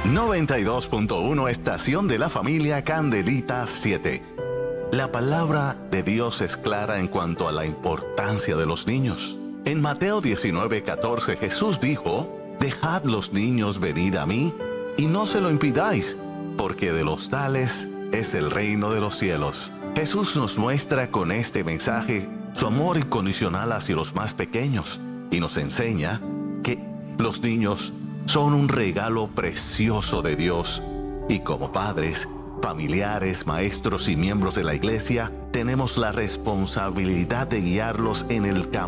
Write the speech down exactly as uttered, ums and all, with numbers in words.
noventa y dos punto uno Estación de la Familia Candelita siete. La palabra de Dios es clara en cuanto a la importancia de los niños. En Mateo diecinueve catorce Jesús dijo: Dejad los niños venid a mí, y no se lo impidáis, porque de los tales es el reino de los cielos. Jesús nos muestra con este mensaje su amor incondicional hacia los más pequeños, y nos enseña que los niños son un regalo precioso de Dios, y como padres, familiares, maestros y miembros de la iglesia, tenemos la responsabilidad de guiarlos en el camino